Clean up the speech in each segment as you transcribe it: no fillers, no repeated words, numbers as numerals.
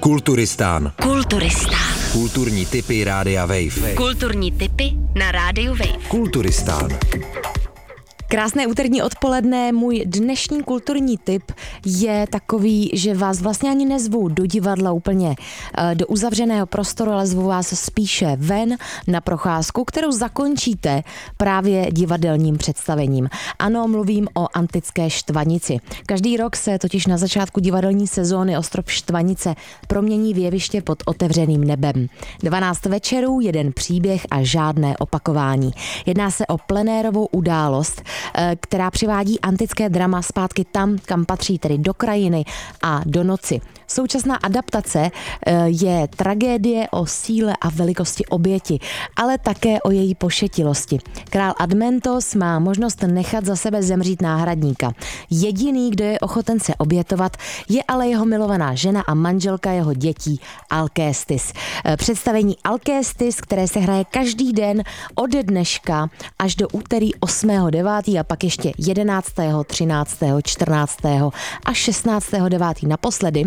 Kulturistán. Kulturistán. Kulturní tipy Rádia Wave. Kulturní tipy na Rádiu Wave. Kulturistán. Krásné úterní odpoledne. Můj dnešní kulturní tip je takový, že vás vlastně ani nezvu do divadla úplně do uzavřeného prostoru, ale zvu vás spíše ven na procházku, kterou zakončíte právě divadelním představením. Ano, mluvím o antické Štvanici. Každý rok se totiž na začátku divadelní sezóny ostrov Štvanice promění v jeviště pod otevřeným nebem. 12 večerů, jeden příběh a žádné opakování. Jedná se o plenérovou událost, která přivádí antické drama zpátky tam, kam patří, tedy do krajiny a do noci. Současná adaptace je tragédie o síle a velikosti oběti, ale také o její pošetilosti. Král Admetos má možnost nechat za sebe zemřít náhradníka. Jediný, kdo je ochoten se obětovat, je ale jeho milovaná žena a manželka jeho dětí Alcestis. Představení Alcestis, které se hraje každý den od dneška až do úterý 8.9. a pak ještě 11., 13., 14. a 16.9. naposledy,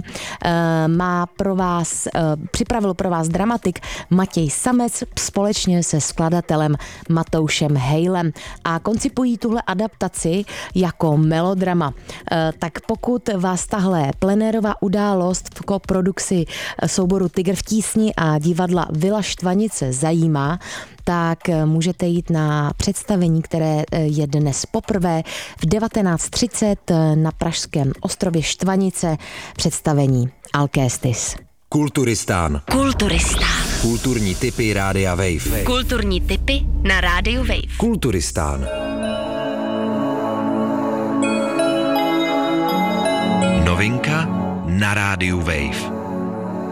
připravil pro vás dramatik Matěj Samec společně se skladatelem Matoušem Hejlem a koncipují tuhle adaptaci jako melodrama. Tak pokud vás tahle plenérová událost v koprodukci souboru Tygr v tísni a divadla Vila Štvanice zajímá, tak můžete jít na představení, které je dnes poprvé v 19:30 na pražském ostrově Štvanice, představení Alcestis. Kulturistán. Kulturistán. Kulturní tipy Rádia Wave. Kulturní tipy na Rádiu Wave. Kulturistán. Novinka na Rádiu Wave.